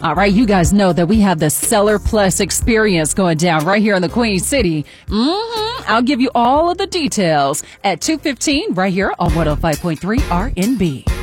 All right, you guys know that we have the Seller Plus experience going down right here in the Queen City. I'll give you all of the details at 2:15 right here on 105.3 RNB.